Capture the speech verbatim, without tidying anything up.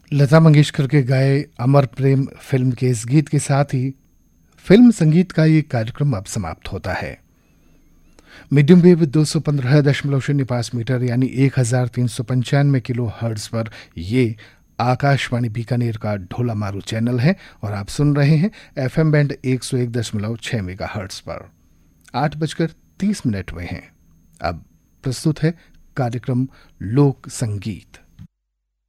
लता मंगेशकर के गाए अमर प्रेम फिल्म के इस गीत के साथ ही फिल्म संगीत का ये कार्यक्रम अब समाप्त होता है। मीडियम वेव दो सौ पंद्रह दशमलव शून्य पाँच मीटर यानी एक हजार तीन सौ पंचानवे किलो हर्ट्ज पर ये आकाशवाणी बीकानेर का ढोला मारू चैनल है और आप सुन रहे हैं एफएम बैंड एक सौ एक दशमलव छह मेगा हर्ट्ज पर। आठ बजकर तीस मिनट हुए हैं। अब प्रस्तुत है कार्यक्रम लोक संगीत।